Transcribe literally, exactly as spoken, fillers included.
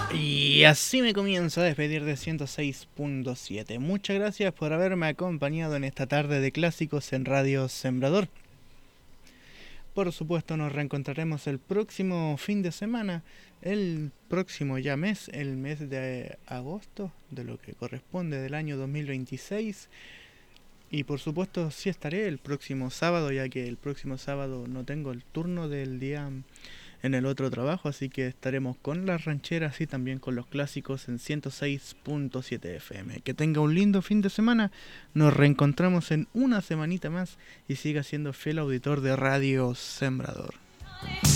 Y así me comienzo a despedir de ciento seis punto siete. Muchas gracias por haberme acompañado en esta tarde de clásicos en Radio Sembrador. Por supuesto nos reencontraremos el próximo fin de semana, el próximo ya mes, el mes de agosto, de lo que corresponde del año dos mil veintiséis. Y por supuesto sí estaré el próximo sábado, ya que el próximo sábado no tengo el turno del día en el otro trabajo, así que estaremos con las rancheras y también con los clásicos en ciento seis punto siete F M. Que tenga un lindo fin de semana, nos reencontramos en una semanita más y siga siendo fiel auditor de Radio Sembrador.